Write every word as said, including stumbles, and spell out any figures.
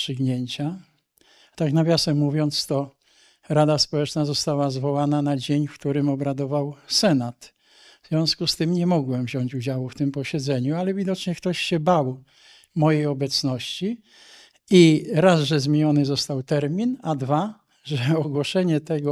rozstrzygnięcia. Tak nawiasem mówiąc, to Rada Społeczna została zwołana na dzień, w którym obradował Senat. W związku z tym nie mogłem wziąć udziału w tym posiedzeniu, ale widocznie ktoś się bał mojej obecności i raz, że zmieniony został termin, a dwa, że ogłoszenie tego